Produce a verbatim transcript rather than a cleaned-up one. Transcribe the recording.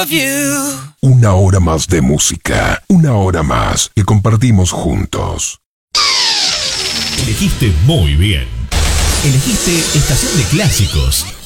of you. Una hora más de música, una hora más que compartimos juntos. Elegiste muy bien. Elegiste Estación de Clásicos.